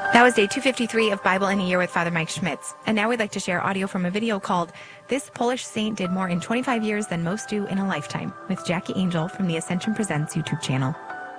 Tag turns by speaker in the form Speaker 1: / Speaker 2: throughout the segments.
Speaker 1: That was day 253 of Bible in a Year with Father Mike Schmitz. And now we'd like to share audio from a video called This Polish Saint Did More in 25 Years Than Most Do in a Lifetime with Jackie Angel from the Ascension Presents YouTube channel.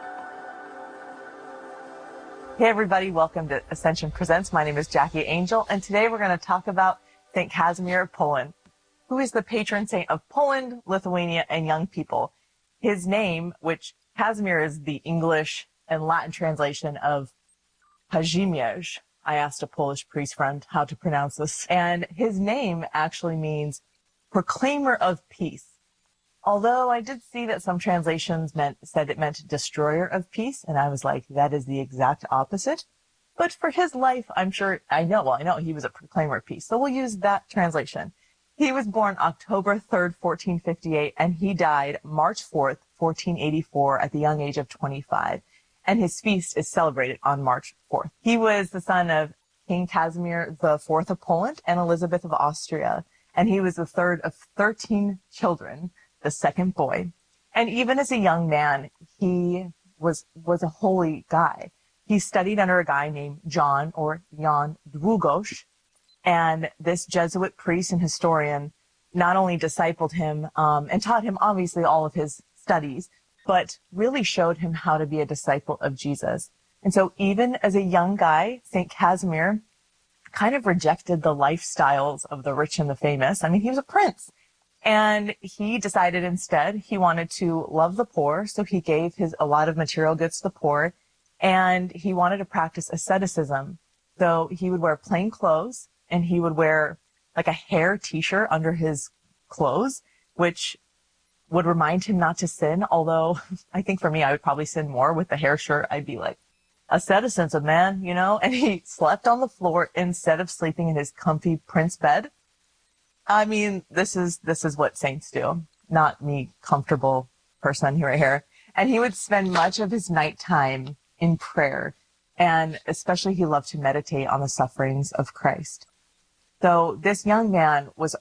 Speaker 2: Hey everybody, welcome to Ascension Presents. My name is Jackie Angel, and today we're going to talk about St. Casimir of Poland, who is the patron saint of Poland, Lithuania, and young people. His name, which Casimir is the English and Latin translation of Kazimierz. I asked a Polish priest friend how to pronounce this. And his name actually means proclaimer of peace. Although I did see that some translations said it meant destroyer of peace. And I was like, that is the exact opposite. But for his life, I know he was a proclaimer of peace. So we'll use that translation. He was born October 3rd, 1458, and he died March 4th, 1484 at the young age of 25. And his feast is celebrated on March 4th. He was the son of King Casimir IV of Poland and Elizabeth of Austria, and he was the third of 13 children, the second boy. And even as a young man, he was a holy guy. He studied under a guy named John, or Jan Długosz, and this Jesuit priest and historian not only discipled him and taught him obviously all of his studies, but really showed him how to be a disciple of Jesus. And so even as a young guy, St. Casimir kind of rejected the lifestyles of the rich and the famous. I mean, he was a prince. And he decided instead he wanted to love the poor, so he gave a lot of material goods to the poor, and he wanted to practice asceticism. So he would wear plain clothes, and he would wear like a hair t-shirt under his clothes, which would remind him not to sin, although I think for me, I would probably sin more with the hair shirt. I'd be like, asceticism, man, you know? And he slept on the floor instead of sleeping in his comfy prince bed. I mean, this is what saints do, not me, comfortable person right here. And he would spend much of his nighttime in prayer, and especially he loved to meditate on the sufferings of Christ. So this young man was,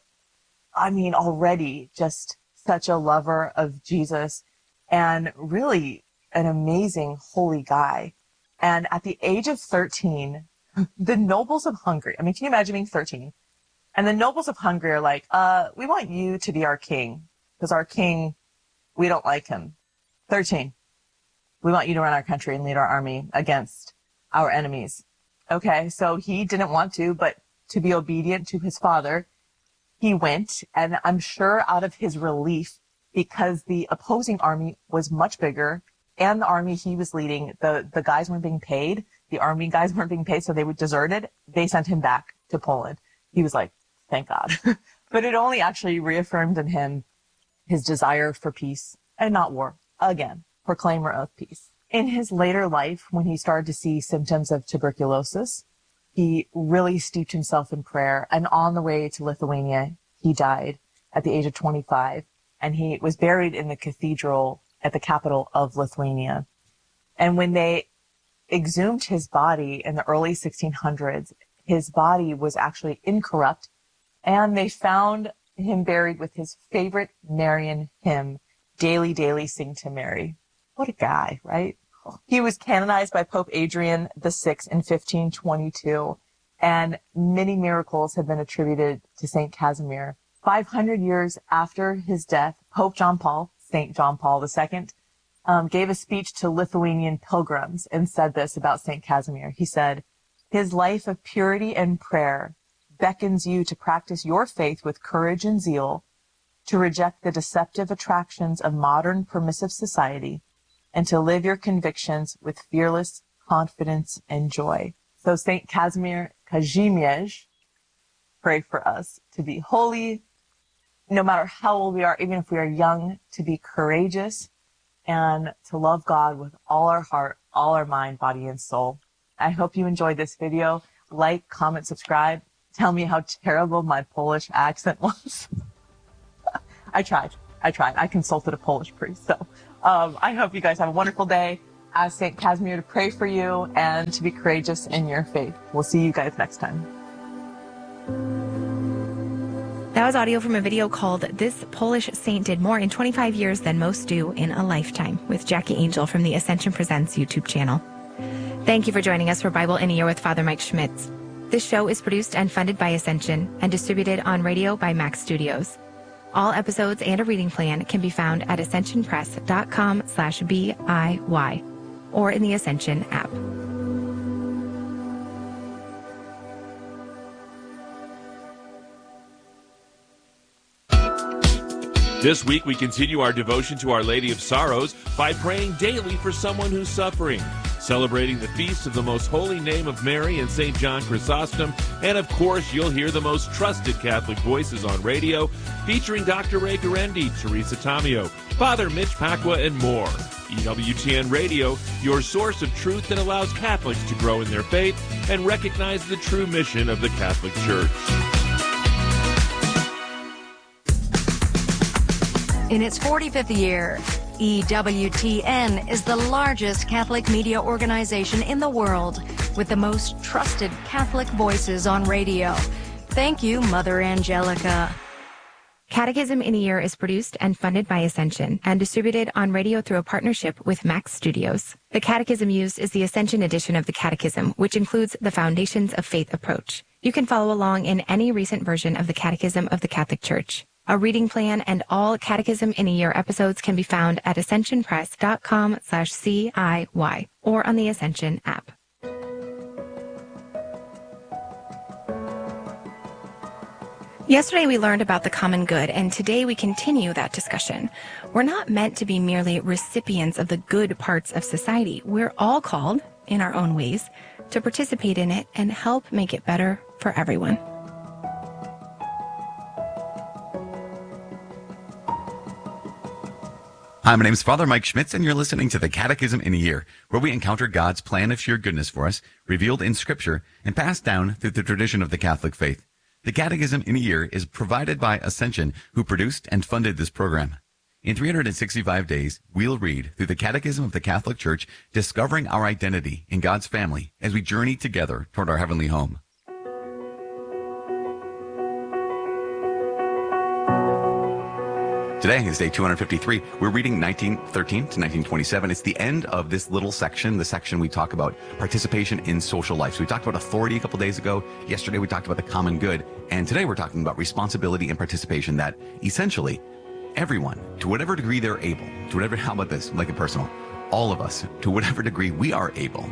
Speaker 2: already just such a lover of Jesus and really an amazing holy guy. And at the age of 13, the nobles of Hungary, can you imagine being 13? And the nobles of Hungary are like, we want you to be our king, because our king, we don't like him. 13, we want you to run our country and lead our army against our enemies. Okay, so he didn't want to, but to be obedient to his father, he went, and I'm sure out of his relief, because the opposing army was much bigger, and the army he was leading, the guys weren't being paid, the army guys weren't being paid, so they were deserted. They sent him back to Poland. He was like, thank God. But it only actually reaffirmed in him his desire for peace and not war. Again, proclaimer of peace. In his later life, when he started to see symptoms of tuberculosis, he really steeped himself in prayer, and on the way to Lithuania, he died at the age of 25, and he was buried in the cathedral at the capital of Lithuania. And when they exhumed his body in the early 1600s, his body was actually incorrupt, and they found him buried with his favorite Marian hymn, Daily, Daily Sing to Mary. What a guy, right? He was canonized by Pope Adrian VI in 1522, and many miracles have been attributed to St. Casimir. 500 years after his death, Pope John Paul, St. John Paul II, gave a speech to Lithuanian pilgrims and said this about St. Casimir. He said, "His life of purity and prayer beckons you to practice your faith with courage and zeal, to reject the deceptive attractions of modern permissive society, and to live your convictions with fearless confidence and joy." So St. Casimir Kazimierz, pray for us to be holy, no matter how old we are, even if we are young, to be courageous and to love God with all our heart, all our mind, body, and soul. I hope you enjoyed this video. Like, comment, subscribe. Tell me how terrible my Polish accent was. I tried. I consulted a Polish priest. So I hope you guys have a wonderful day. Ask St. Casimir to pray for you and to be courageous in your faith. We'll see you guys next time.
Speaker 1: That was audio from a video called This Polish Saint Did More in 25 Years Than Most Do in a Lifetime with Jackie Angel from the Ascension Presents YouTube channel. Thank you for joining us for Bible in a Year with Father Mike Schmitz. This show is produced and funded by Ascension and distributed on radio by Max Studios. All episodes and a reading plan can be found at ascensionpress.com/BIY or in the Ascension app.
Speaker 3: This week, we continue our devotion to Our Lady of Sorrows by praying daily for someone who's suffering, celebrating the feast of the Most Holy Name of Mary and St. John Chrysostom, and of course, you'll hear the most trusted Catholic voices on radio, featuring Dr. Ray Guarendi, Teresa Tomeo, Father Mitch Pacwa, and more. EWTN Radio, your source of truth that allows Catholics to grow in their faith and recognize the true mission of the Catholic Church.
Speaker 4: In its 45th year, EWTN is the largest Catholic media organization in the world with the most trusted Catholic voices on radio. Thank you, Mother Angelica.
Speaker 1: Catechism in a Year is produced and funded by Ascension and distributed on radio through a partnership with Max Studios. The catechism used is the Ascension edition of the Catechism, which includes the Foundations of Faith approach. You can follow along in any recent version of the Catechism of the Catholic Church. A reading plan and all Catechism in a Year episodes can be found at ascensionpress.com/CIY or on the Ascension app. Yesterday we learned about the common good, and today we continue that discussion. We're not meant to be merely recipients of the good parts of society. We're all called, in our own ways, to participate in it and help make it better for everyone.
Speaker 5: Hi, my name is Father Mike Schmitz, and you're listening to the Catechism in a Year, where we encounter God's plan of sheer goodness for us, revealed in Scripture, and passed down through the tradition of the Catholic faith. The Catechism in a Year is provided by Ascension, who produced and funded this program. In 365 days, we'll read through the Catechism of the Catholic Church, discovering our identity in God's family as we journey together toward our heavenly home. Today is day 253. We're reading 1913 to 1927. It's the end of this little section, the section we talk about participation in social life. So we talked about authority a couple days ago. Yesterday we talked about the common good. And today we're talking about responsibility and participation, that essentially everyone, to whatever degree they're able, to whatever, how about this, make it personal, all of us, to whatever degree we are able,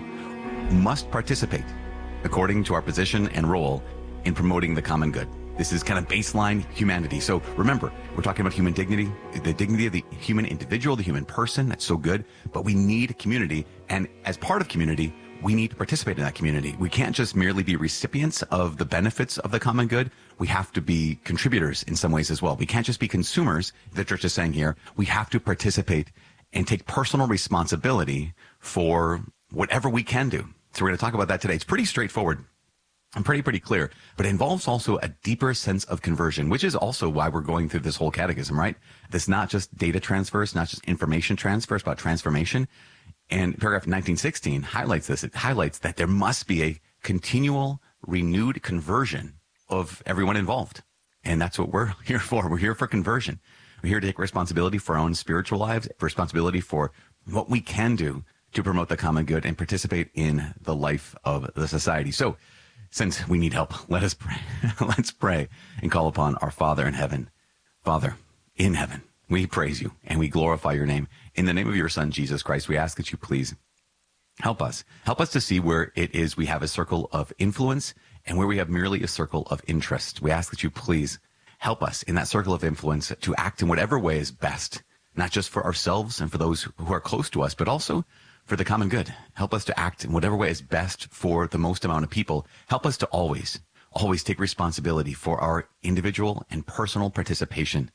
Speaker 5: must participate according to our position and role in promoting the common good. This is kind of baseline humanity. So remember, we're talking about human dignity, the dignity of the human individual, the human person. That's so good. But we need community. And as part of community, we need to participate in that community. We can't just merely be recipients of the benefits of the common good. We have to be contributors in some ways as well. We can't just be consumers, the church is saying here. We have to participate and take personal responsibility for whatever we can do. So we're going to talk about that today. It's pretty straightforward. I'm pretty clear, but it involves also a deeper sense of conversion, which is also why we're going through this whole catechism, right? This not just data transfer, it's not just information transfer, it's about transformation. And paragraph 1916 highlights this. It highlights that there must be a continual, renewed conversion of everyone involved. And that's what we're here for. We're here for conversion. We're here to take responsibility for our own spiritual lives, responsibility for what we can do to promote the common good and participate in the life of the society. So, since we need help, let us pray. Let's pray and call upon our Father in heaven. Father in heaven, we praise you and we glorify your name. In the name of your Son, Jesus Christ, we ask that you please help us. Help us to see where it is we have a circle of influence and where we have merely a circle of interest. We ask that you please help us in that circle of influence to act in whatever way is best, not just for ourselves and for those who are close to us, but also for the common good. Help us to act in whatever way is best for the most amount of people. Help us to always take responsibility for our individual and personal participation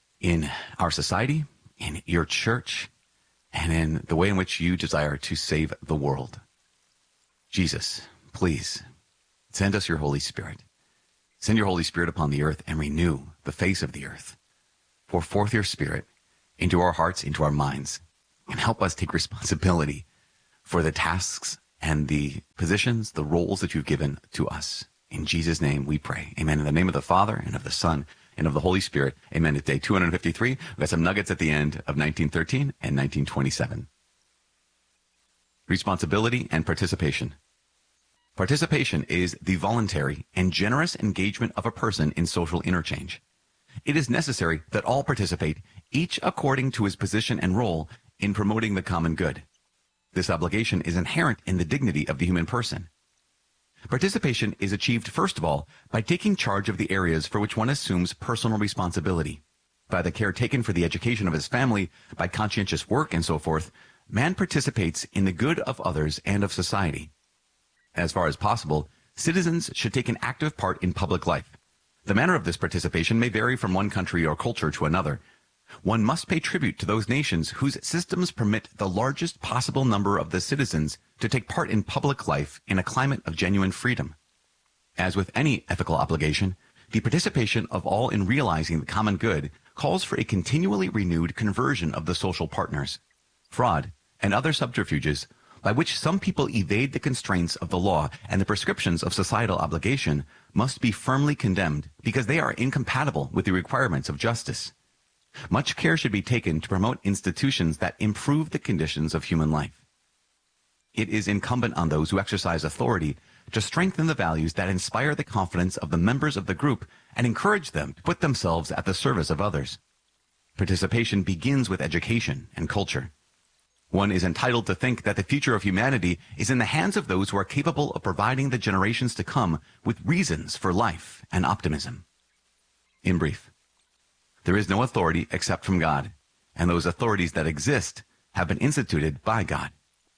Speaker 5: in our society, in your church, and in the way in which you desire to save the world. Jesus, please send us your Holy Spirit. Send your Holy Spirit upon the earth and renew the face of the earth. Pour forth your Spirit into our hearts, into our minds, and help us take responsibility for the tasks and the positions, the roles that you've given to us. In Jesus' name we pray. Amen. In the name of the Father, and of the Son, and of the Holy Spirit. Amen. It's day 253. We've got some nuggets at the end of 1913 and 1927. responsibility, and participation. Participation is the voluntary and generous engagement of a person in social interchange. It is necessary that all participate, each according to his position and role, in promoting the common good. This obligation is inherent in the dignity of the human person. Participation is achieved, first of all, by taking charge of the areas for which one assumes personal responsibility. By the care taken for the education of his family, by conscientious work, and so forth, man participates in the good of others and of society. As far as possible, citizens should take an active part in public life. The manner of this participation may vary from one country or culture to another. One must pay tribute to those nations whose systems permit the largest possible number of the citizens to take part in public life in a climate of genuine freedom. As with any ethical obligation, the participation of all in realizing the common good calls for a continually renewed conversion of the social partners. Fraud and other subterfuges by which some people evade the constraints of the law and the prescriptions of societal obligation must be firmly condemned because they are incompatible with the requirements of justice. Much care should be taken to promote institutions that improve the conditions of human life. It is incumbent on those who exercise authority to strengthen the values that inspire the confidence of the members of the group and encourage them to put themselves at the service of others. Participation begins with education and culture. One is entitled to think that the future of humanity is in the hands of those who are capable of providing the generations to come with reasons for life and optimism. In brief, there is no authority except from God, and those authorities that exist have been instituted by God.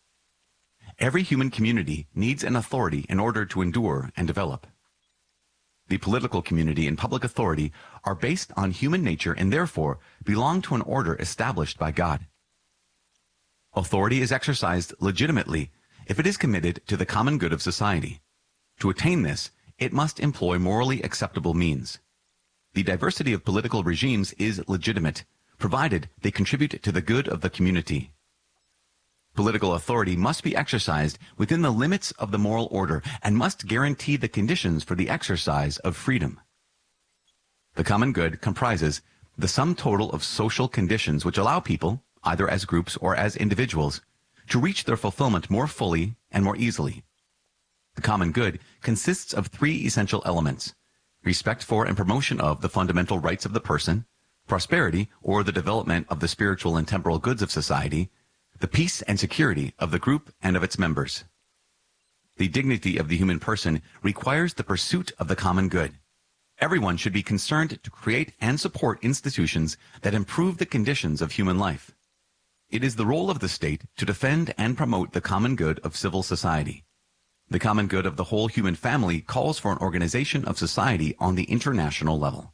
Speaker 5: Every human community needs an authority in order to endure and develop. The political community and public authority are based on human nature and therefore belong to an order established by God. Authority is exercised legitimately if it is committed to the common good of society. To attain this, it must employ morally acceptable means. The diversity of political regimes is legitimate, provided they contribute to the good of the community. Political authority must be exercised within the limits of the moral order and must guarantee the conditions for the exercise of freedom. The common good comprises the sum total of social conditions which allow people, either as groups or as individuals, to reach their fulfillment more fully and more easily. The common good consists of three essential elements: respect for and promotion of the fundamental rights of the person, prosperity or the development of the spiritual and temporal goods of society, the peace and security of the group and of its members. The dignity of the human person requires the pursuit of the common good. Everyone should be concerned to create and support institutions that improve the conditions of human life. It is the role of the state to defend and promote the common good of civil society. The common good of the whole human family calls for an organization of society on the international level.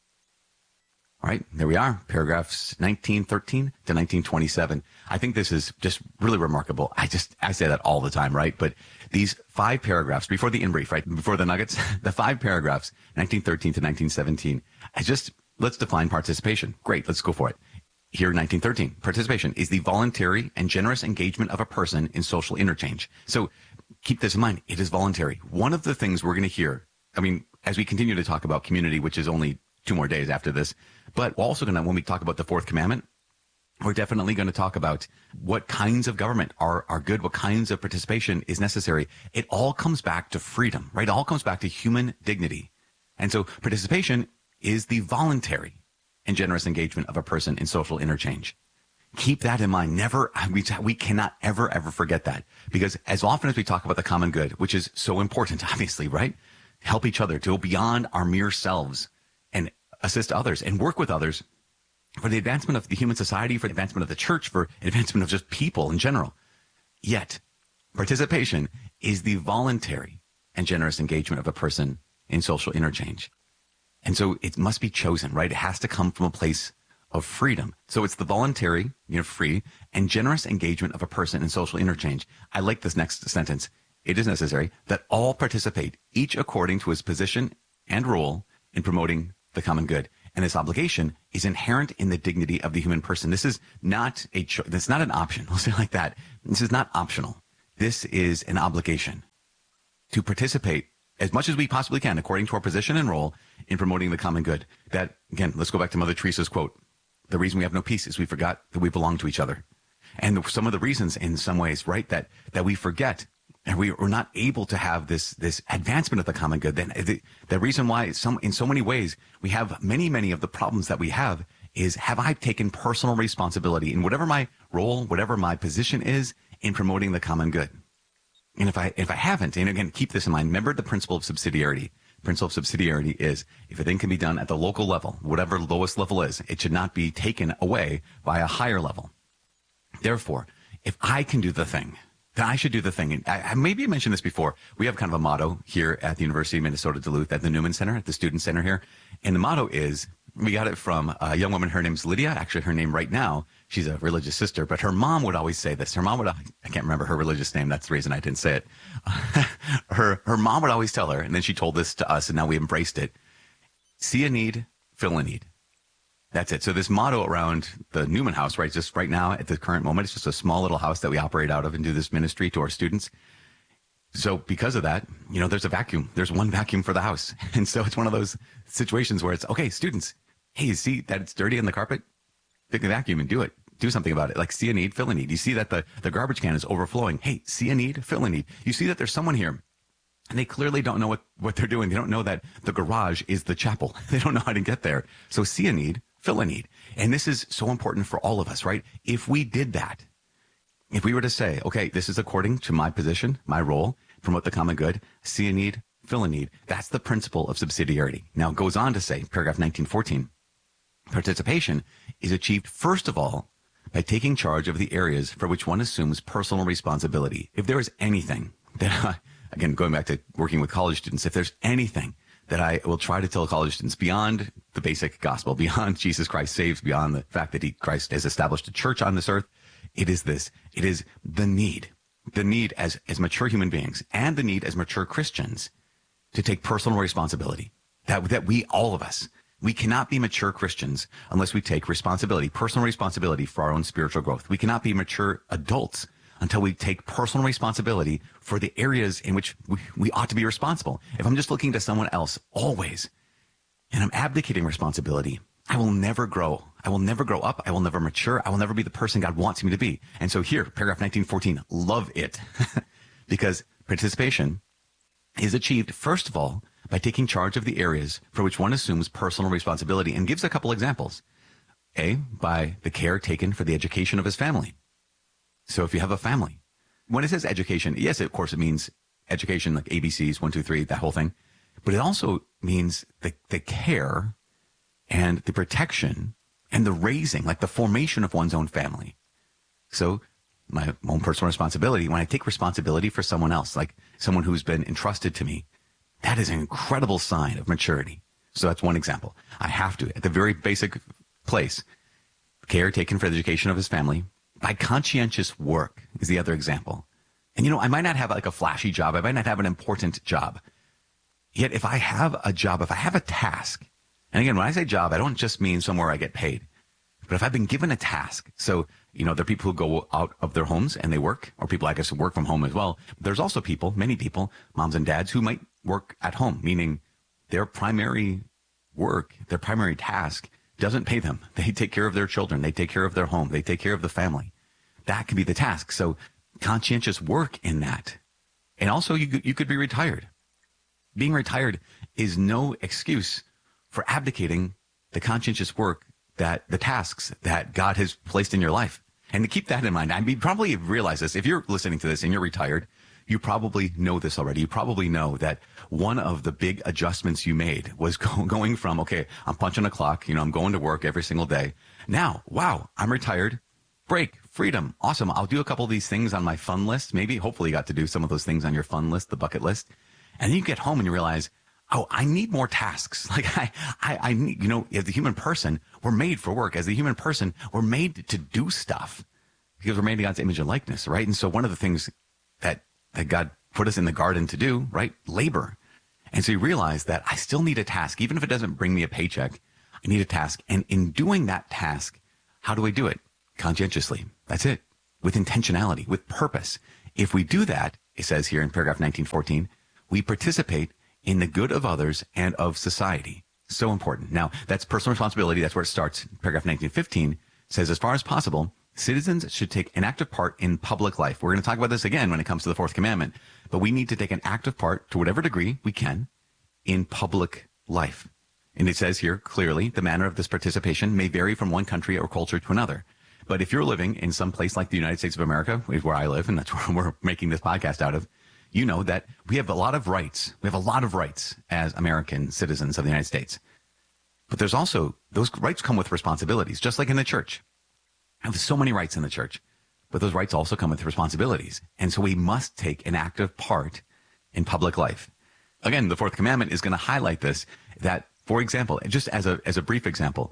Speaker 5: All right, there we are, paragraphs 1913 to 1927. I think this is just really remarkable. I say that all the time, right? But these 5 paragraphs before the in-brief, right, before the nuggets, the 5 paragraphs, 1913 to 1917, let's define participation. Great, let's go for it. Here, 1913, participation is the voluntary and generous engagement of a person in social interchange. So keep this in mind. It is voluntary. One of the things we're going to hear, as we continue to talk about community, which is only 2 more days after this, but we're also going to, when we talk about the 4th commandment, we're definitely going to talk about what kinds of government are good, what kinds of participation is necessary. It all comes back to freedom, right? It all comes back to human dignity. And so participation is the voluntary and generous engagement of a person in social interchange. Keep that in mind. We cannot ever forget that, because as often as we talk about the common good, which is so important, obviously, right? Help each other to go beyond our mere selves and assist others and work with others for the advancement of the human society, for the advancement of the church, for advancement of just people in general. Yet, participation is the voluntary and generous engagement of a person in social interchange. And so it must be chosen, right? It has to come from a place of freedom. So it's the voluntary, free and generous engagement of a person in social interchange. I like this next sentence. It is necessary that all participate, each according to his position and role in promoting the common good. And this obligation is inherent in the dignity of the human person. This is not it's not an option. We'll say it like that. This is not optional. This is an obligation to participate as much as we possibly can, according to our position and role, in promoting the common good. That, again, let's go back to Mother Teresa's quote. The reason we have no peace is we forgot that we belong to each other. And some of the reasons in some ways, right, that we forget and we're not able to have this advancement of the common good, then the reason why in so many ways we have many of the problems that we have is, have I taken personal responsibility in whatever my role, whatever my position is in promoting the common good? And if I haven't, and again, keep this in mind, remember the principle of subsidiarity. Principle of subsidiarity is, if a thing can be done at the local level, whatever lowest level is, it should not be taken away by a higher level. Therefore, if I can do the thing, then I should do the thing. And I maybe mentioned this before. We have kind of a motto here at the University of Minnesota Duluth, at the Newman Center, at the Student Center here. And the motto is, we got it from a young woman. Her name's Lydia. Actually, her name right now, she's a religious sister, but her mom would always say this. Her mom would, I can't remember her religious name. That's the reason I didn't say it. Her mom would always tell her, and then she told this to us, and now we embraced it. See a need, fill a need. That's it. So this motto around the Newman House, right, just right now at the current moment, it's just a small little house that we operate out of and do this ministry to our students. So because of that, there's a vacuum. There's one vacuum for the house. And so it's one of those situations where it's, okay, students, hey, you see that it's dirty in the carpet? Pick the vacuum and do it. Do something about it. Like, see a need, fill a need. You see that the garbage can is overflowing. Hey, see a need, fill a need. You see that there's someone here and they clearly don't know what they're doing. They don't know that the garage is the chapel. They don't know how to get there. So see a need, fill a need. And this is so important for all of us, right? If we did that, if we were to say, okay, this is according to my position, my role, promote the common good, see a need, fill a need. That's the principle of subsidiarity. Now it goes on to say, paragraph 1914, participation is achieved first of all by taking charge of the areas for which one assumes personal responsibility. If there is anything that, again, going back to working with college students, if there's anything that I will try to tell college students beyond the basic gospel, beyond Jesus Christ saves, beyond the fact that Christ has established a church on this earth, it is this. It is the need as mature human beings and the need as mature Christians to take personal responsibility. That we, all of us, we cannot be mature Christians unless we take responsibility, personal responsibility for our own spiritual growth. We cannot be mature adults until we take personal responsibility for the areas in which we ought to be responsible. If I'm just looking to someone else always, and I'm abdicating responsibility, I will never grow. I will never grow up. I will never mature. I will never be the person God wants me to be. And so here, paragraph 1914, love it. Because participation is achieved, first of all, by taking charge of the areas for which one assumes personal responsibility, and gives a couple examples. A, by the care taken for the education of his family. So if you have a family, when it says education, yes, of course it means education, like ABCs, 1, 2, 3, that whole thing. But it also means the care and the protection and the raising, like the formation of one's own family. So my own personal responsibility, when I take responsibility for someone else, like someone who's been entrusted to me, that is an incredible sign of maturity. So that's one example. I have to, at the very basic place, care taken for the education of his family by conscientious work is the other example. And I might not have like a flashy job. I might not have an important job. Yet if I have a job, if I have a task, and again, when I say job, I don't just mean somewhere I get paid. But if I've been given a task, so, there are people who go out of their homes and they work, or people, I guess, who work from home as well. There's also people, many people, moms and dads, who might work at home, meaning their primary work, their primary task doesn't pay them. They take care of their children. They take care of their home. They take care of the family. That can be the task. So conscientious work in that. And also you could be retired. Being retired is no excuse for abdicating the conscientious work, that the tasks that God has placed in your life. And to keep that in mind, you probably realize this. If you're listening to this and you're retired, you probably know this already. You probably know that one of the big adjustments you made was going from, okay, I'm punching a clock, I'm going to work every single day. Now, wow, I'm retired. Break, freedom, awesome. I'll do a couple of these things on my fun list. Maybe, hopefully you got to do some of those things on your fun list, the bucket list. And then you get home and you realize, oh, I need more tasks. Like I need, as the human person, we're made for work. As the human person, we're made to do stuff because we're made in God's image and likeness, right? And so one of the things that God put us in the garden to do, right? Labor. And so you realize that I still need a task. Even if it doesn't bring me a paycheck, I need a task. And in doing that task, how do I do it? Conscientiously. That's it. With intentionality, with purpose. If we do that, it says here in paragraph 1914, we participate in the good of others and of society. So important. Now, that's personal responsibility. That's where it starts. Paragraph 1915 says, as far as possible, Citizens should take an active part in public life. We're going to talk about this again when it comes to the fourth commandment, but we need to take an active part to whatever degree we can in public life. And it says here clearly, the manner of this participation may vary from one country or culture to another. But if you're living in some place like the United States of America, where I live, and that's where we're making this podcast out of, you know that we have a lot of rights. We have a lot of rights as American citizens of the United States. But there's also, those rights come with responsibilities, just like in the church. I have so many rights in the church, but those rights also come with responsibilities. And so we must take an active part in public life. Again, the fourth commandment is going to highlight this, that, for example, just as a brief example,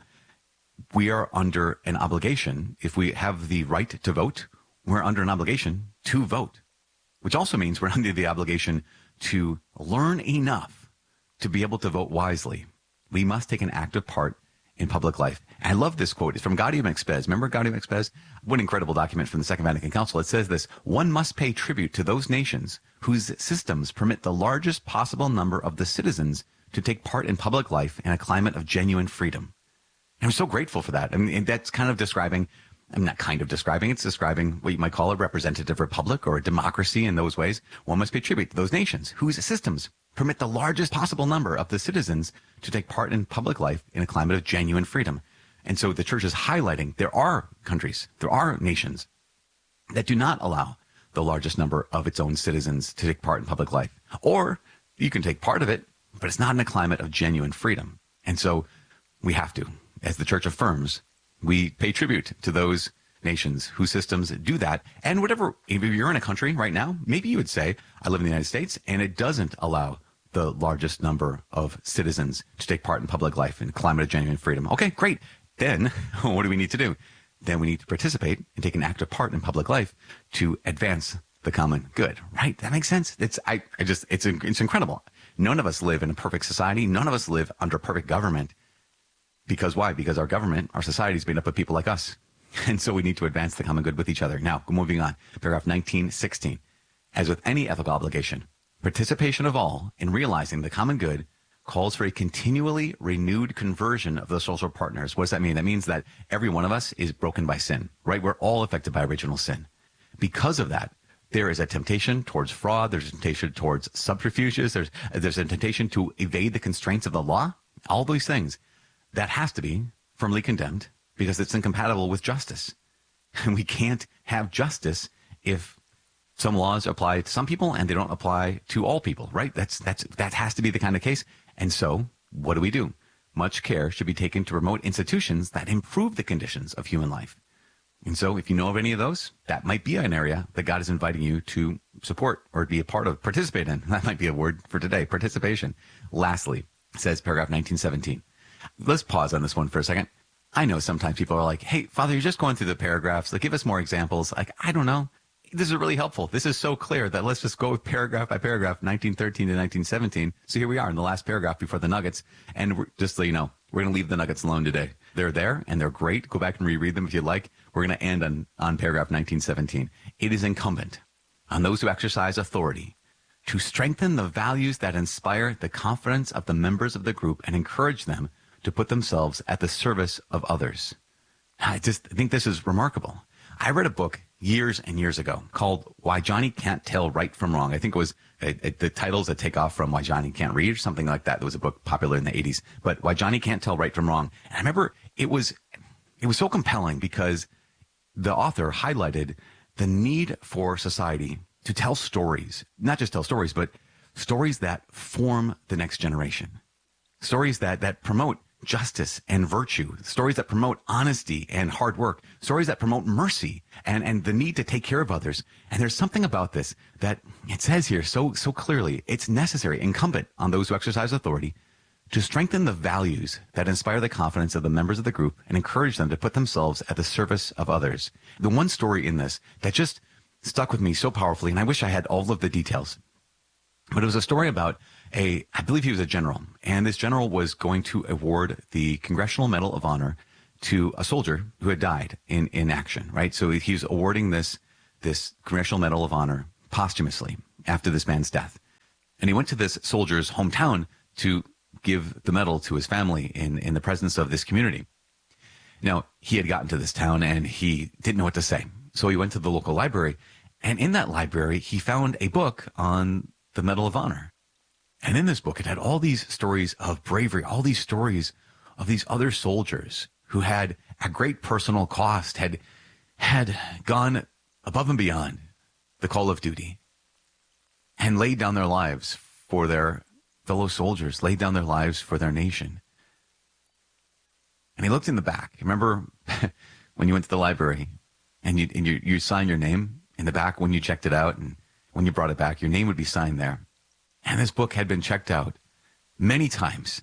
Speaker 5: we are under an obligation. If we have the right to vote, we're under an obligation to vote, which also means we're under the obligation to learn enough to be able to vote wisely. We must take an active part in public life. And I love this quote. It's from Gaudium et Spes. Remember Gaudium et Spes? What an incredible document from the Second Vatican Council. It says this: one must pay tribute to those nations whose systems permit the largest possible number of the citizens to take part in public life in a climate of genuine freedom. And I'm so grateful for that. I mean, that's kind of describing, I'm not kind of describing, it's describing what you might call a representative republic or a democracy in those ways. One must pay tribute to those nations whose systems permit the largest possible number of the citizens to take part in public life in a climate of genuine freedom. And so the church is highlighting there are countries, there are nations that do not allow the largest number of its own citizens to take part in public life. Or you can take part of it, but it's not in a climate of genuine freedom. And so we have to, as the church affirms, we pay tribute to those nations whose systems do that. And whatever, if you're in a country right now, maybe you would say, I live in the United States, and it doesn't allow the largest number of citizens to take part in public life in a climate of genuine freedom. Okay, great. Then what do we need to do? Then we need to participate and take an active part in public life to advance the common good, right? That makes sense. It's incredible. None of us live in a perfect society. None of us live under perfect government. Because why? Because our government, our society is made up of people like us. And so we need to advance the common good with each other. Now, moving on, paragraph 1916. As with any ethical obligation, participation of all in realizing the common good calls for a continually renewed conversion of the social partners. What does that mean? That means that every one of us is broken by sin, right? We're all affected by original sin. Because of that, there is a temptation towards fraud. There's a temptation towards subterfuges. There's a temptation to evade the constraints of the law. All these things. That has to be firmly condemned because it's incompatible with justice. And we can't have justice if some laws apply to some people and they don't apply to all people, right? That has to be the kind of case. And so what do? Much care should be taken to promote institutions that improve the conditions of human life. And so if you know of any of those, that might be an area that God is inviting you to support or be a part of, participate in. That might be a word for today, participation. Lastly, says paragraph 1917. Let's pause on this one for a second. I know sometimes people are like, hey, Father, you're just going through the paragraphs. Like, give us more examples. Like, I don't know. This is really helpful. This is so clear that let's just go with paragraph by paragraph, 1913 to 1917. So here we are in the last paragraph before the nuggets. And just so you know, we're going to leave the nuggets alone today. They're there and they're great. Go back and reread them if you'd like. We're going to end on paragraph 1917. It is incumbent on those who exercise authority to strengthen the values that inspire the confidence of the members of the group and encourage them to put themselves at the service of others. I think this is remarkable. I read a book years and years ago called Why Johnny Can't Tell Right from Wrong. I think it was the titles that take off from Why Johnny Can't Read or something like that. There was a book popular in the 80s, but Why Johnny Can't Tell Right from Wrong. And I remember it was so compelling because the author highlighted the need for society to tell stories, not just tell stories, but stories that form the next generation. Stories that promote justice and virtue, stories that promote honesty and hard work, stories that promote mercy and the need to take care of others. And there's something about this that it says here so clearly, it's necessary, incumbent on those who exercise authority to strengthen the values that inspire the confidence of the members of the group and encourage them to put themselves at the service of others. The one story in this that just stuck with me so powerfully, and I wish I had all of the details, but it was a story about I believe he was a general, and this general was going to award the Congressional Medal of Honor to a soldier who had died in action, right? So he was awarding this Congressional Medal of Honor posthumously after this man's death. And he went to this soldier's hometown to give the medal to his family in the presence of this community. Now, he had gotten to this town and he didn't know what to say. So he went to the local library, and in that library, he found a book on the Medal of Honor. And in this book, it had all these stories of bravery, all these stories of these other soldiers who had, at great personal cost, had gone above and beyond the call of duty and laid down their lives for their fellow soldiers, laid down their lives for their nation. And he looked in the back. Remember when you went to the library and you signed your name in the back when you checked it out, and when you brought it back, your name would be signed there. And this book had been checked out many times,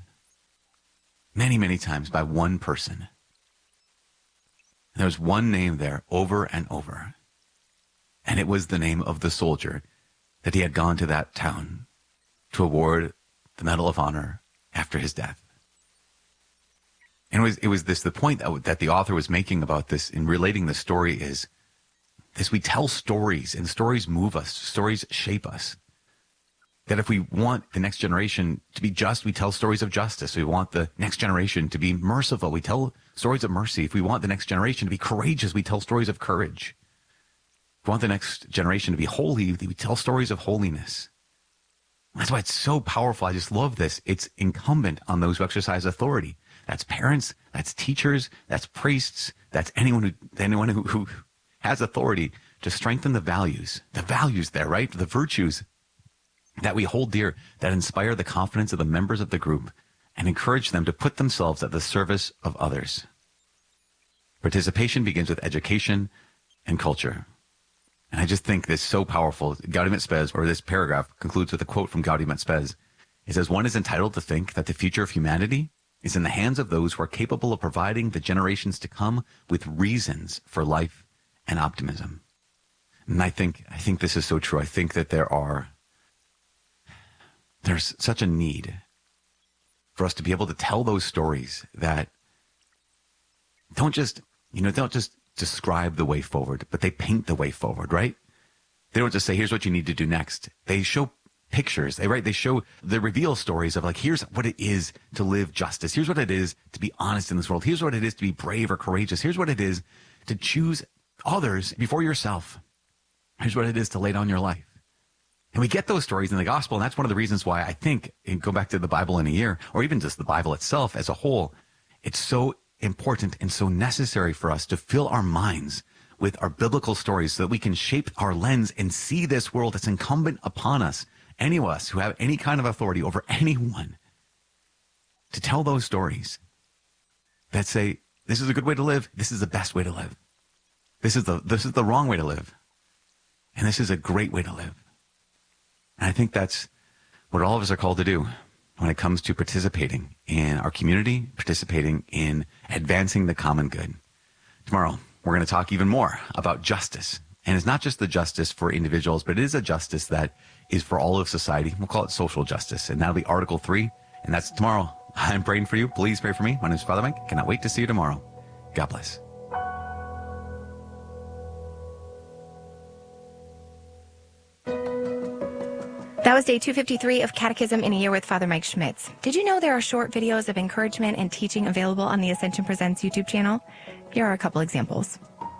Speaker 5: many times by one person. And there was one name there over and over. And it was the name of the soldier that he had gone to that town to award the Medal of Honor after his death. And it was the point that the author was making about this in relating the story is this: we tell stories, and stories move us, stories shape us. That if we want the next generation to be just, we tell stories of justice. We want the next generation to be merciful, we tell stories of mercy. If we want the next generation to be courageous, we tell stories of courage. If we want the next generation to be holy, we tell stories of holiness. That's why it's so powerful. I just love this. It's incumbent on those who exercise authority. That's parents, that's teachers, that's priests, that's anyone who has authority to strengthen the values there, right? The virtues that we hold dear, that inspire the confidence of the members of the group and encourage them to put themselves at the service of others. Participation begins with education and culture. And I just think this is so powerful. Gaudium et Spes, or this paragraph, concludes with a quote from Gaudium et Spes. It says, "One is entitled to think that the future of humanity is in the hands of those who are capable of providing the generations to come with reasons for life and optimism." And I think this is so true. I think that there's such a need for us to be able to tell those stories that don't just describe the way forward, but they paint the way forward, right? They don't just say, here's what you need to do next. They show pictures. They reveal stories of, like, here's what it is to live justice. Here's what it is to be honest in this world. Here's what it is to be brave or courageous. Here's what it is to choose others before yourself. Here's what it is to lay down your life. And we get those stories in the gospel, and that's one of the reasons why I think, and go back to the Bible in a year, or even just the Bible itself as a whole, it's so important and so necessary for us to fill our minds with our biblical stories so that we can shape our lens and see this world that's incumbent upon us, any of us who have any kind of authority over anyone, to tell those stories that say, this is a good way to live, this is the best way to live. This is the wrong way to live. And this is a great way to live. And I think that's what all of us are called to do when it comes to participating in our community, participating in advancing the common good. Tomorrow, we're going to talk even more about justice. And it's not just the justice for individuals, but it is a justice that is for all of society. We'll call it social justice. And that'll be Article 3. And that's tomorrow. I'm praying for you. Please pray for me. My name is Father Mike. Cannot wait to see you tomorrow. God bless.
Speaker 1: That was day 253 of Catechism in a Year with Father Mike Schmitz. Did you know there are short videos of encouragement and teaching available on the Ascension Presents YouTube channel? Here are a couple examples.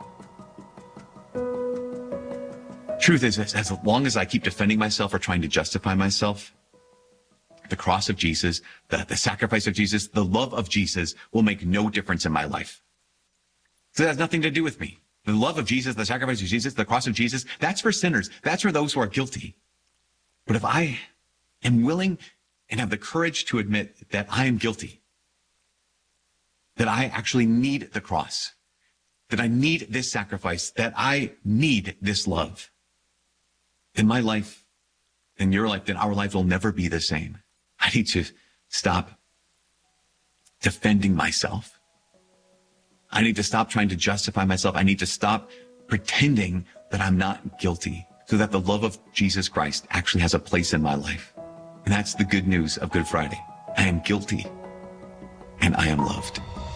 Speaker 6: Truth is, as long as I keep defending myself or trying to justify myself, the cross of Jesus, the sacrifice of Jesus, the love of Jesus will make no difference in my life. So that has nothing to do with me. The love of Jesus, the sacrifice of Jesus, the cross of Jesus, that's for sinners. That's for those who are guilty. But if I am willing and have the courage to admit that I am guilty, that I actually need the cross, that I need this sacrifice, that I need this love, then my life, then your life, then our life will never be the same. I need to stop defending myself. I need to stop trying to justify myself. I need to stop pretending that I'm not guilty, so that the love of Jesus Christ actually has a place in my life. And that's the good news of Good Friday. I am guilty, and I am loved.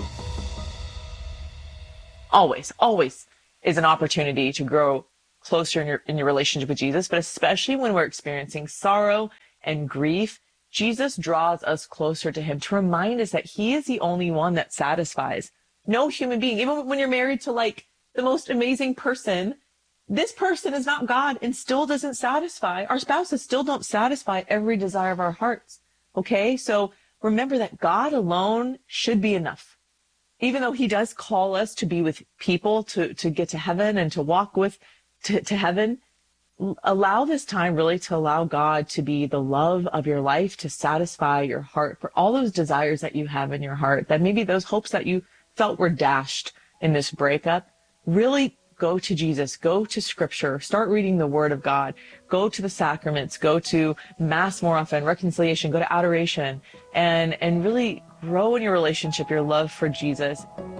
Speaker 2: Always is an opportunity to grow closer in your relationship with Jesus, but especially when we're experiencing sorrow and grief, Jesus draws us closer to him to remind us that he is the only one that satisfies. No human being, even when you're married to like the most amazing person, this person is not God and still doesn't satisfy. Our spouses still don't satisfy every desire of our hearts. Okay. So remember that God alone should be enough. Even though he does call us to be with people, to get to heaven and to walk with to heaven, allow this time really to allow God to be the love of your life, to satisfy your heart for all those desires that you have in your heart, that maybe those hopes that you felt were dashed in this breakup. Really go to Jesus, go to scripture, start reading the word of God, go to the sacraments, go to mass more often, reconciliation, go to adoration, and really grow in your relationship, your love for Jesus.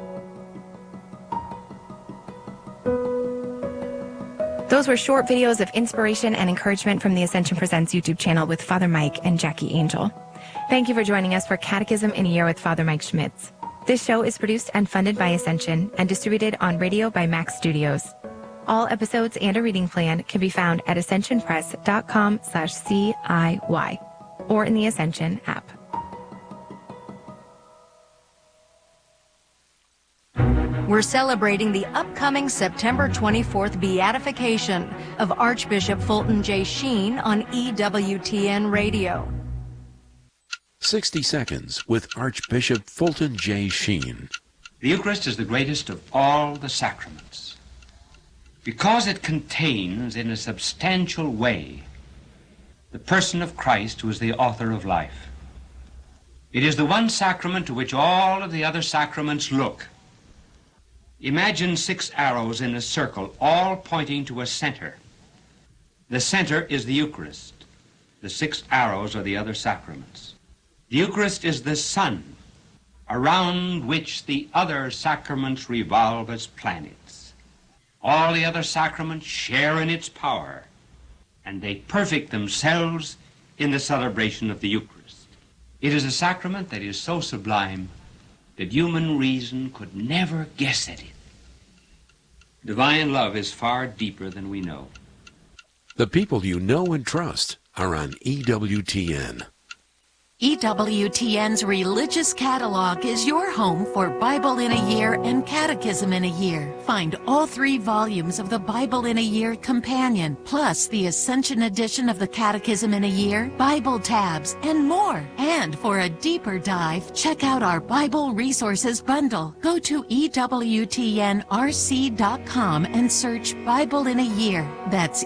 Speaker 1: Those were short videos of inspiration and encouragement from the Ascension Presents YouTube channel with Father Mike and Jackie Angel. Thank you for joining us for Catechism in a Year with Father Mike Schmitz. This show is produced and funded by Ascension and distributed on radio by Max Studios. All episodes and a reading plan can be found at ascensionpress.com/CIY or in the Ascension app.
Speaker 4: We're celebrating the upcoming September 24th beatification of Archbishop Fulton J. Sheen on EWTN Radio.
Speaker 3: 60 Seconds with Archbishop Fulton J. Sheen.
Speaker 7: The Eucharist is the greatest of all the sacraments because it contains in a substantial way the person of Christ, who is the author of life. It is the one sacrament to which all of the other sacraments look. Imagine 6 arrows in a circle, all pointing to a center. The center is the Eucharist. The 6 arrows are the other sacraments. The Eucharist is the sun around which the other sacraments revolve as planets. All the other sacraments share in its power, and they perfect themselves in the celebration of the Eucharist. It is a sacrament that is so sublime that human reason could never guess at it. Divine love is far deeper than we know.
Speaker 3: The people you know and trust are on EWTN.
Speaker 8: EWTN's Religious Catalog is your home for Bible in a Year and Catechism in a Year. Find all 3 volumes of the Bible in a Year Companion, plus the Ascension edition of the Catechism in a Year, Bible tabs, and more. And for a deeper dive, check out our Bible Resources Bundle. Go to EWTNRC.com and search Bible in a Year. That's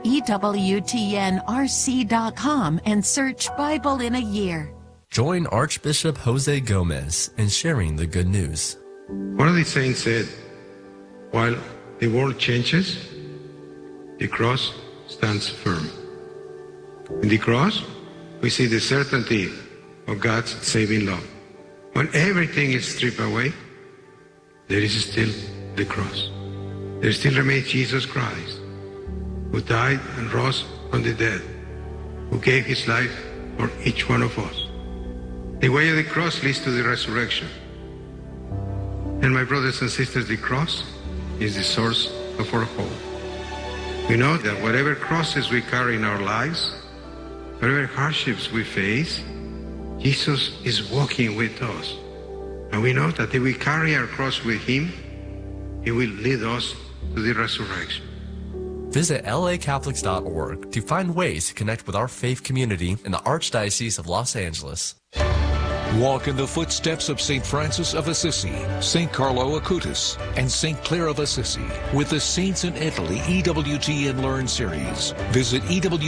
Speaker 8: EWTNRC.com and search Bible in a Year.
Speaker 9: Join Archbishop Jose Gomez in sharing the good news.
Speaker 10: One of the saints said, while the world changes, the cross stands firm. In the cross, we see the certainty of God's saving love. When everything is stripped away, there is still the cross. There still remains Jesus Christ, who died and rose from the dead, who gave his life for each one of us. The way of the cross leads to the resurrection. And my brothers and sisters, the cross is the source of our hope. We know that whatever crosses we carry in our lives, whatever hardships we face, Jesus is walking with us. And we know that if we carry our cross with him, he will lead us to the resurrection.
Speaker 9: Visit lacatholics.org to find ways to connect with our faith community in the Archdiocese of Los Angeles.
Speaker 11: Walk in the footsteps of St. Francis of Assisi, St. Carlo Acutis, and St. Clare of Assisi with the Saints in Italy EWTN Learn series. Visit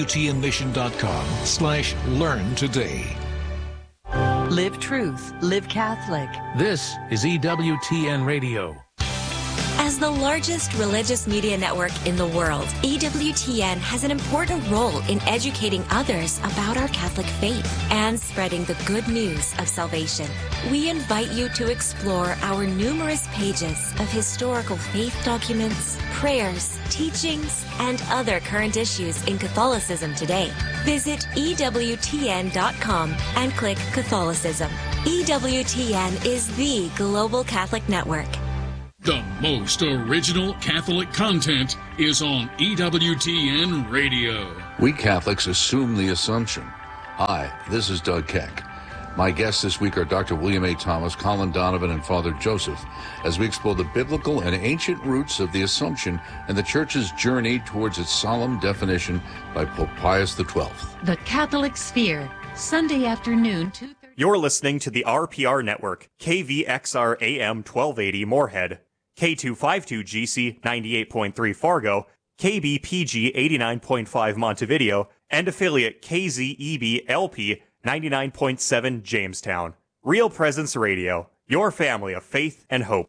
Speaker 11: EWTNmission.com/learn today.
Speaker 12: Live truth, live Catholic.
Speaker 13: This is EWTN Radio.
Speaker 14: As the largest religious media network in the world, EWTN has an important role in educating others about our Catholic faith and spreading the good news of salvation. We invite you to explore our numerous pages of historical faith documents, prayers, teachings, and other current issues in Catholicism today. Visit EWTN.com and click Catholicism. EWTN is the global Catholic network.
Speaker 15: The most original Catholic content is on EWTN Radio.
Speaker 16: We Catholics assume the assumption. Hi, this is Doug Keck.
Speaker 11: My guests this week are Dr. William A. Thomas, Colin Donovan, and Father Joseph, as we explore the biblical and ancient roots of the Assumption and the Church's journey towards its solemn definition by Pope Pius XII.
Speaker 8: The Catholic Sphere, Sunday afternoon, 2:30.
Speaker 16: You're listening to the RPR Network, KVXR AM 1280 Moorhead, K252GC 98.3 Fargo, KBPG 89.5 Montevideo, and affiliate KZEB LP 99.7 Jamestown. Real Presence Radio, your family of faith and hope.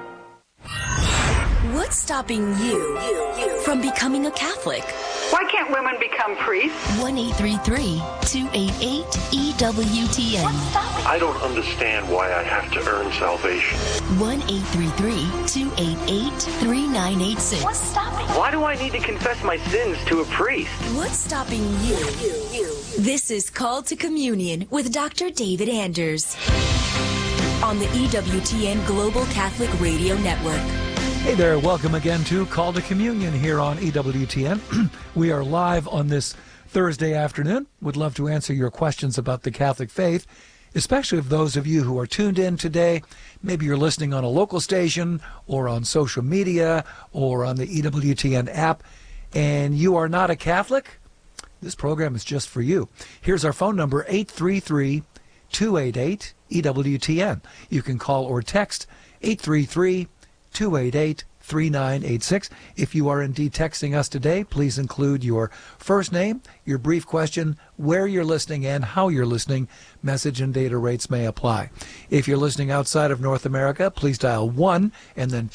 Speaker 14: What's stopping you from becoming a Catholic?
Speaker 17: Why can't women become priests?
Speaker 14: 1-833-288-EWTN.
Speaker 18: I don't understand why I have to earn salvation.
Speaker 14: 1-833-288-3986.
Speaker 17: What's stopping?
Speaker 18: Why do I need to confess my sins to a priest?
Speaker 14: What's stopping you? This is Called to Communion with Dr. David Anders on the EWTN Global Catholic Radio Network.
Speaker 19: Hey there, welcome again to Call to Communion here on EWTN. We are live on this Thursday afternoon. Would love to answer your questions about the Catholic faith, especially if those of you who are tuned in today, maybe you're listening on a local station or on social media or on the EWTN app, and you are not a Catholic. This program is just for you. Here's our phone number, 833-288-EWTN. You can call or text 833-288-3986. If you are indeed texting us today, please include your first name, your brief question, where you're listening, and how you're listening. Message and data rates may apply. If you're listening outside of North America, please dial 1 and then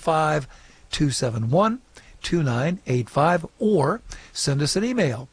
Speaker 19: 205-271-2985, or send us an email,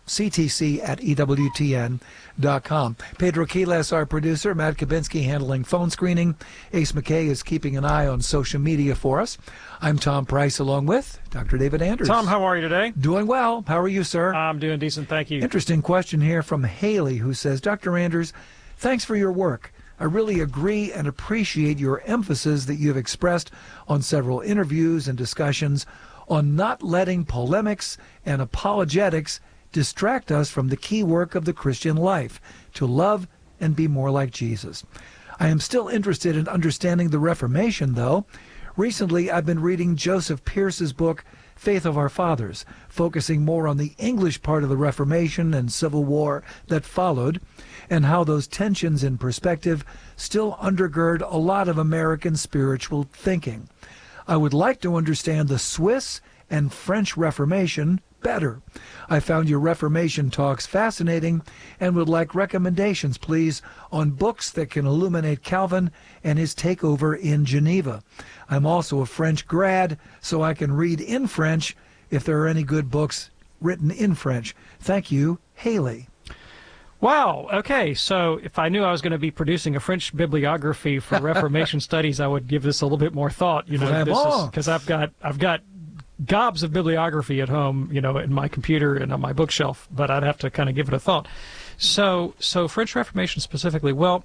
Speaker 19: ctc@ewtn.com. Pedro Quiles, our producer, Matt Kabinski handling phone screening. Ace McKay is keeping an eye on social media for us. I'm Tom Price, along with Dr. David Anders.
Speaker 20: Tom, how are you today?
Speaker 19: Doing well. How are you, sir?
Speaker 20: I'm doing decent, thank you.
Speaker 19: Interesting question here from Haley, who says, Dr. Anders, thanks for your work. I really agree and appreciate your emphasis that you've expressed on several interviews and discussions on not letting polemics and apologetics distract us from the key work of the Christian life, to love and be more like Jesus. I am still interested in understanding the Reformation, though. Recently, I've been reading Joseph Pearce's book, Faith of Our Fathers, focusing more on the English part of the Reformation and Civil War that followed, and how those tensions in perspective still undergird a lot of American spiritual thinking. I would like to understand the Swiss and French Reformation better. I found your Reformation talks fascinating and would like recommendations, please, on books that can illuminate Calvin and his takeover in Geneva. I'm also a French grad, so I can read in French if there are any good books written in French. Thank you, Haley.
Speaker 20: Wow. Okay. So if I knew I was going to be producing a French bibliography for Reformation studies, I would give this a little bit more thought. Because I've got gobs of bibliography at home, in my computer and on my bookshelf, but I'd have to kind of give it a thought. So French Reformation specifically. Well,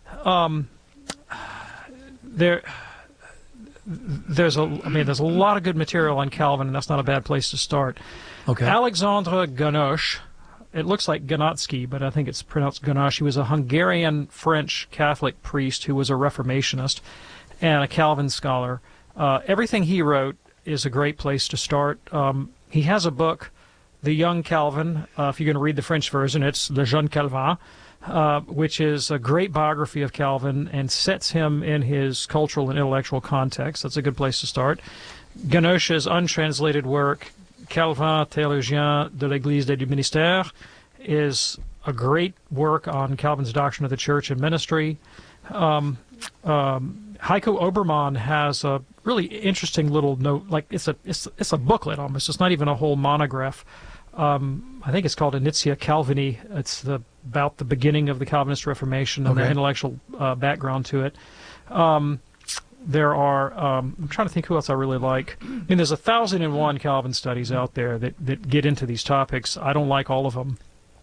Speaker 20: there's a lot of good material on Calvin, and that's not a bad place to start.
Speaker 19: Okay.
Speaker 20: Alexandre Ganoche. It looks like Ganotsky, but I think it's pronounced Ganoche. He was a Hungarian-French Catholic priest who was a Reformationist and a Calvin scholar. Everything he wrote is a great place to start. He has a book, The Young Calvin. If you're going to read the French version, it's Le Jeune Calvin, which is a great biography of Calvin and sets him in his cultural and intellectual context. That's a good place to start. Ganoche's untranslated work, Calvin, Théologien de l'Église et du Ministère, is a great work on Calvin's doctrine of the church and ministry. Heiko Obermann has a really interesting little note, like it's a booklet almost. It's not even a whole monograph. I think it's called Initia Calvini. It's about the beginning of the Calvinist Reformation and the intellectual background to it. There are, I'm trying to think who else I really like. I mean, there's 1,001 Calvin studies out there that get into these topics. I don't like all of them.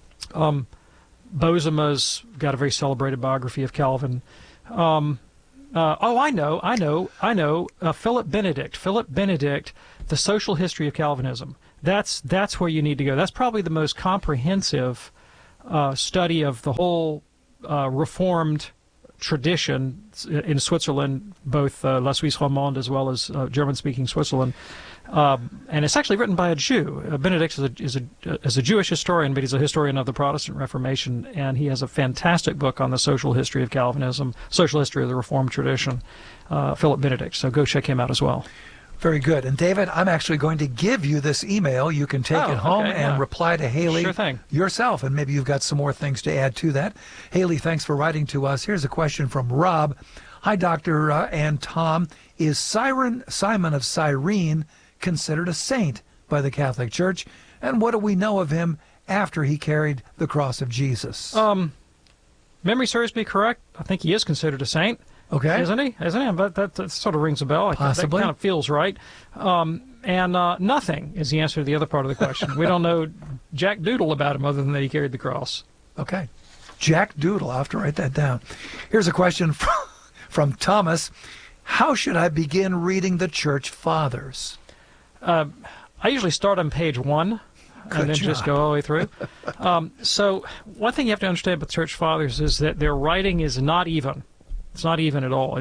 Speaker 20: Bozema's got a very celebrated biography of Calvin. I know. Philip Benedict. Philip Benedict, The Social History of Calvinism. That's where you need to go. That's probably the most comprehensive study of the whole Reformed tradition in Switzerland, both La Suisse romande as well as German-speaking Switzerland. And it's actually written by a Jew. Benedict is a Jewish historian, but he's a historian of the Protestant Reformation, and he has a fantastic book on the social history of Calvinism, social history of the Reformed tradition, Philip Benedict. So go check him out as well.
Speaker 19: Very good. And David, I'm actually going to give you this email. You can take it home and reply to Haley yourself, and maybe you've got some more things to add to that. Haley, thanks for writing to us. Here's a question from Rob. Hi, Dr. and Tom. Is Simon of Cyrene considered a saint by the Catholic Church? And what do we know of him after he carried the cross of Jesus?
Speaker 20: Memory serves me correct. I think he is considered a saint.
Speaker 19: Okay.
Speaker 20: Isn't he? But that sort of rings a bell.
Speaker 19: Possibly.
Speaker 20: That kind of feels right. And nothing is the answer to the other part of the question. We don't know Jack Doodle about him other than that he carried the cross.
Speaker 19: Okay. Jack Doodle. I'll have to write that down. Here's a question from Thomas. How should I begin reading the Church Fathers?
Speaker 20: I usually start on page 1 and then just go all the way through. So one thing you have to understand about the Church Fathers is that their writing is not even. It's not even at all.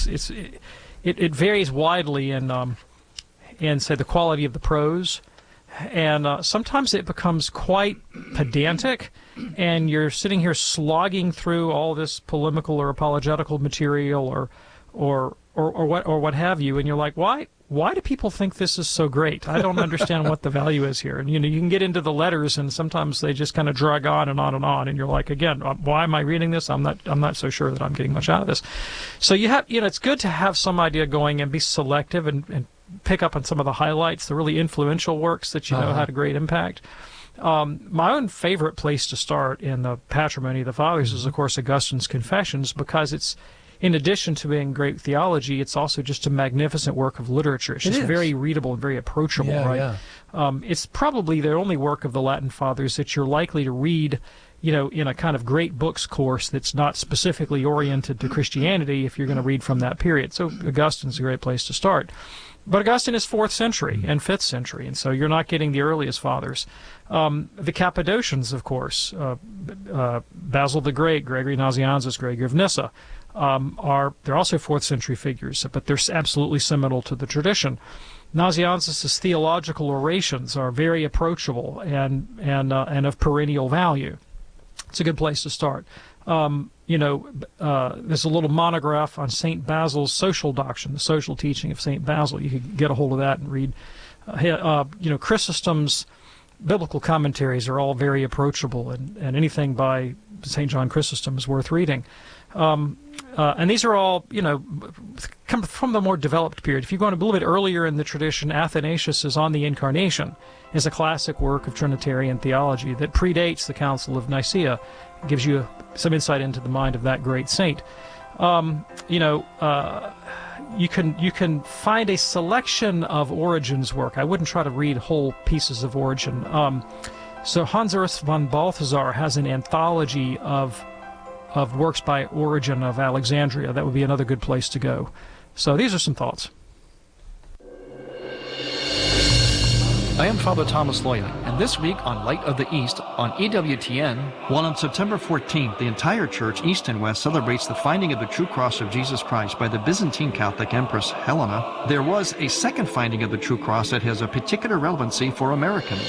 Speaker 20: It varies widely in say the quality of the prose, and sometimes it becomes quite pedantic, and you're sitting here slogging through all this polemical or apologetical material or what have you, and you're like, why do people think this is so great? I don't understand what the value is here. And you can get into the letters, and sometimes they just kind of drag on and on and on. And you're like, again, why am I reading this? I'm not so sure that I'm getting much out of this. So you have, it's good to have some idea going and be selective and pick up on some of the highlights, the really influential works that you know had a great impact. My own favorite place to start in the Patrimony of the Fathers is, of course, Augustine's Confessions, because it's, in addition to being great theology, it's also just a magnificent work of literature. It's just very readable and very approachable, right? Yeah. It's probably the only work of the Latin Fathers that you're likely to read, in a kind of great books course that's not specifically oriented to Christianity if you're going to read from that period. So Augustine's a great place to start. But Augustine is 4th century and 5th century, and so you're not getting the earliest fathers. The Cappadocians, of course, Basil the Great, Gregory Nazianzus, Gregory of Nyssa, they're also 4th century figures, but they're absolutely seminal to the tradition. Nazianzus' theological orations are very approachable and of perennial value. It's a good place to start. There's a little monograph on St. Basil's social doctrine, the social teaching of St. Basil. You could get a hold of that and read. Chrysostom's biblical commentaries are all very approachable, and anything by St. John Chrysostom is worth reading. And these are all, come from the more developed period. If you're going a little bit earlier in the tradition, Athanasius' On the Incarnation is a classic work of Trinitarian theology that predates the Council of Nicaea. It gives you some insight into the mind of that great saint. You can find a selection of Origen's work. I wouldn't try to read whole pieces of Origen. So Hans Urs von Balthasar has an anthology of works by Origen of Alexandria. That would be another good place to go. So these are some thoughts.
Speaker 21: I am Father Thomas Loya, and this week on Light of the East on EWTN, while on September 14th, the entire church, East and West, celebrates the finding of the true cross of Jesus Christ by the Byzantine Catholic Empress Helena, there was a second finding of the true cross that has a particular relevancy for Americans.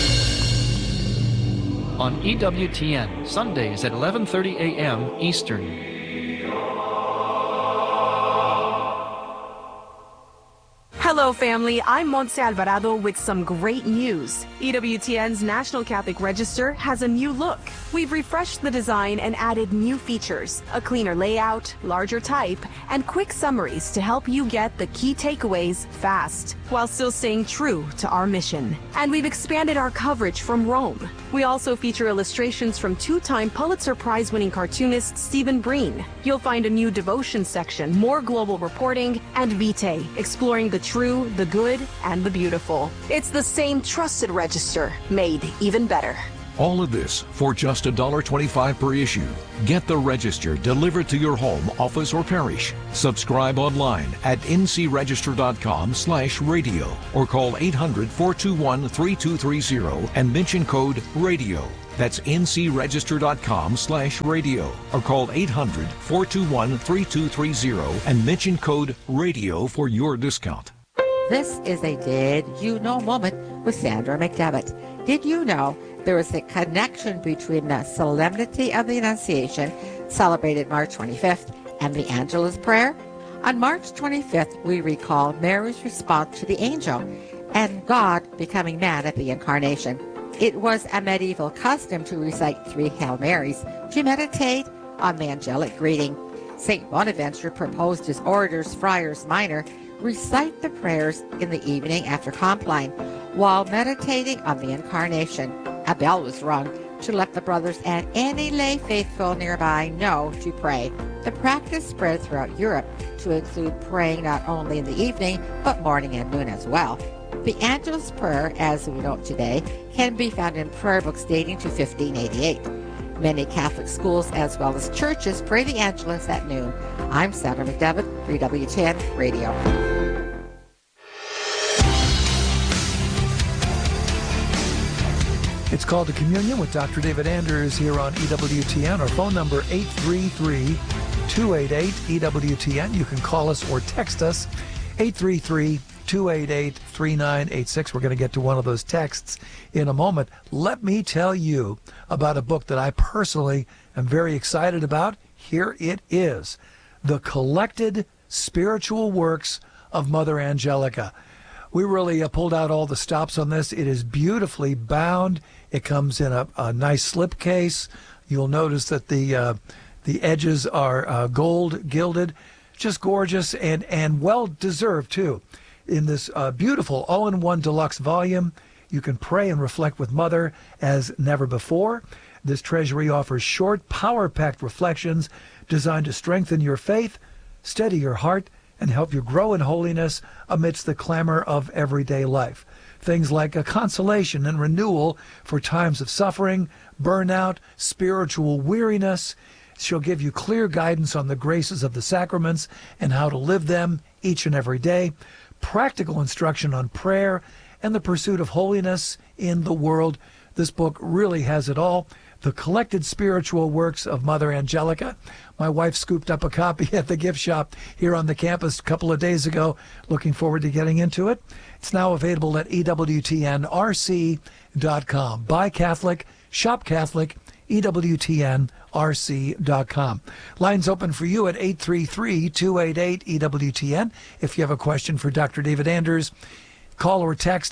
Speaker 21: On EWTN, Sundays at 11:30 a.m. Eastern.
Speaker 22: Hello, family. I'm Montse Alvarado with some great news. EWTN's National Catholic Register has a new look. We've refreshed the design and added new features, a cleaner layout, larger type, and quick summaries to help you get the key takeaways fast, while still staying true to our mission. And we've expanded our coverage from Rome. We also feature illustrations from two-time Pulitzer Prize-winning cartoonist Stephen Breen. You'll find a new devotion section, more global reporting, and Vitae, exploring the true, the good, and the beautiful. It's the same trusted register, made even better.
Speaker 5: All of this for just $1.25 per issue. Get the Register delivered to your home, office, or parish. Subscribe online at ncregister.com/radio or call 800-421-3230 and mention code RADIO. That's ncregister.com/radio or call 800-421-3230 and mention code RADIO for your discount.
Speaker 6: This is a Did You Know moment with Sandra McDevitt. Did you know there is a connection between the Solemnity of the Annunciation, celebrated March 25th, and the Angelus Prayer? On March 25th, we recall Mary's response to the angel and God becoming man at the Incarnation. It was a medieval custom to recite 3 Hail Marys to meditate on the angelic greeting. St. Bonaventure proposed his orders, friars minor, recite the prayers in the evening after Compline while meditating on the Incarnation. A bell was rung to let the brothers and any lay faithful nearby know to pray. The practice spread throughout Europe to include praying not only in the evening, but morning and noon as well. The Angelus Prayer, as we know it today, can be found in prayer books dating to 1588. Many Catholic schools as well as churches pray the Angelus at noon. I'm Sandra McDevitt, 3W10 Radio.
Speaker 19: It's called The Communion with Dr. David Anders here on EWTN. Our phone number 833-288-EWTN. You can call us or text us 833-288-3986. We're going to get to one of those texts in a moment. Let me tell you about a book that I personally am very excited about. Here it is, The Collected Spiritual Works of Mother Angelica. We really pulled out all the stops on this. It is beautifully bound. It comes in a nice slip case. You'll notice that the edges are gold gilded. Just gorgeous and well-deserved, too. In this beautiful all-in-one deluxe volume, you can pray and reflect with Mother as never before. This treasury offers short, power-packed reflections designed to strengthen your faith, steady your heart, and help you grow in holiness amidst the clamor of everyday life. Things like a consolation and renewal for times of suffering, burnout, spiritual weariness. She'll give you clear guidance on the graces of the sacraments and how to live them each and every day, practical instruction on prayer, and the pursuit of holiness in the world. This book really has it all. The Collected Spiritual Works of Mother Angelica. My wife scooped up a copy at the gift shop here on the campus a couple of days ago. Looking forward to getting into it. It's now available at EWTNRC.com. Buy Catholic, shop Catholic, EWTNRC.com. Lines open for you at 833-288-EWTN. If you have a question for Dr. David Anders, call or text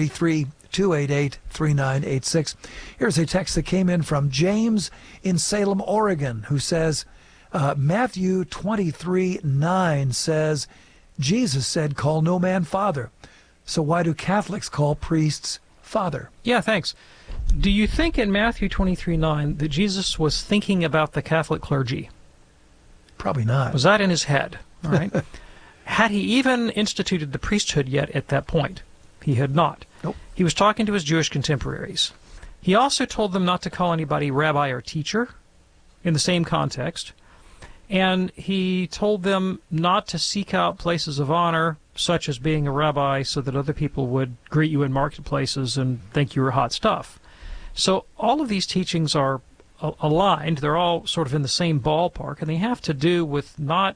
Speaker 19: 833-288-3986. Here's a text that came in from James in Salem, Oregon, who says, Matthew 23:9 says, Jesus said, call no man father. So why do Catholics call priests father?
Speaker 20: Yeah, thanks. Do you think in Matthew 23:9 that Jesus was thinking about the Catholic clergy?
Speaker 19: Probably not.
Speaker 20: Was that in his head? All right. Had he even instituted the priesthood yet at that point? He had not.
Speaker 19: Nope.
Speaker 20: He was talking to his Jewish contemporaries. He also told them not to call anybody rabbi or teacher in the same context. And he told them not to seek out places of honor, such as being a rabbi, so that other people would greet you in marketplaces and think you were hot stuff. So all of these teachings are aligned. They're all sort of in the same ballpark, and they have to do with not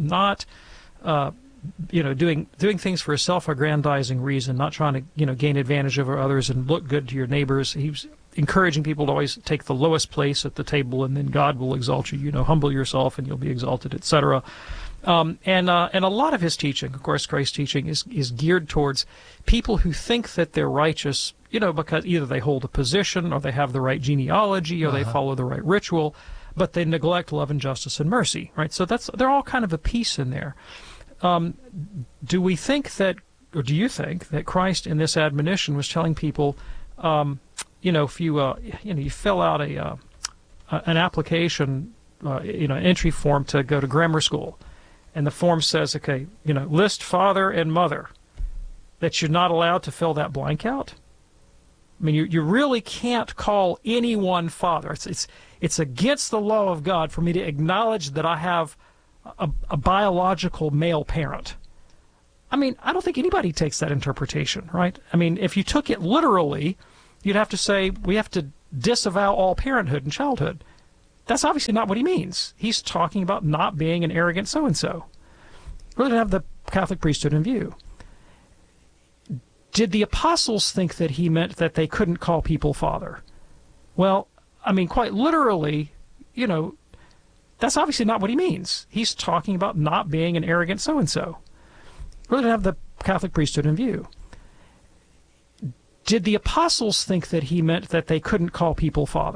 Speaker 20: doing things for a self-aggrandizing reason, not trying to gain advantage over others and look good to your neighbors. He was encouraging people to always take the lowest place at the table, and then God will exalt you. Humble yourself, and you'll be exalted, etc. And a lot of his teaching, of course, Christ's teaching is geared towards people who think that they're righteous, because either they hold a position, or they have the right genealogy, or they follow the right ritual, but they neglect love and justice and mercy, right? So they're all kind of a piece in there. Do we think that, or do you think that Christ in this admonition was telling people, if you fill out an application, entry form to go to grammar school, and the form says, okay, list father and mother, that you're not allowed to fill that blank out? I mean, you really can't call anyone father. It's against the law of God for me to acknowledge that I have a biological male parent. I mean, I don't think anybody takes that interpretation, right? I mean, if you took it literally, you'd have to say we have to disavow all parenthood and childhood. That's obviously not what he means. He's talking about not being an arrogant so-and-so. Really don't have the Catholic priesthood in view. Did the apostles think that he meant that they couldn't call people father? Well, I mean, quite literally, you know, that's obviously not what he means. He's talking about not being an arrogant so-and-so. Really don't have the Catholic priesthood in view. Did the apostles think that he meant that they couldn't call people father?